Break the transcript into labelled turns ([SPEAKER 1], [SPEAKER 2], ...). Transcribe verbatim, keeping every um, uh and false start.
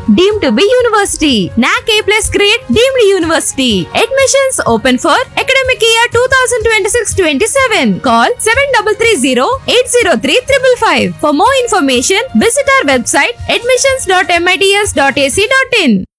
[SPEAKER 1] deemed to be university. N A C A plus grade deemed university. Admissions open for academic year twenty twenty-six twenty-seven. Call seven three three zero eight zero three five five five. For more information, visit our website admissions dot mits dot a c dot in.